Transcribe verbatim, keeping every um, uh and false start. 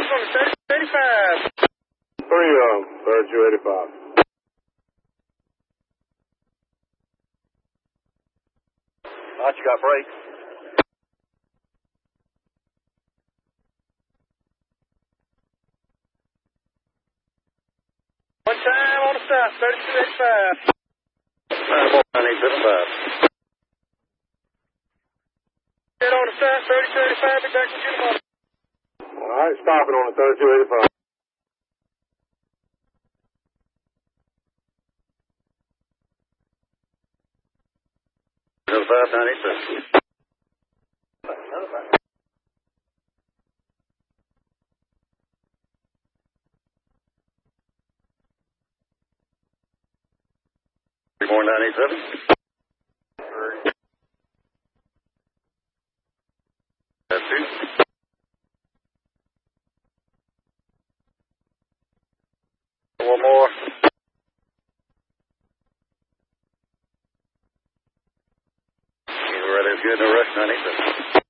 on the thirty-two eighty-five. Three of them, thirty-two eighty-five. What you got, break? One time on the stop, thirty-two eighty-five. nine eight seven five. Get on the stop, thirty-two eighty-five, be back with you tomorrow. All right, stopping on the thirty-two eighty-five. five nine eight seven. Three more nine eight seven. That's two. One more. Either right is good, no rush, nine eight seven.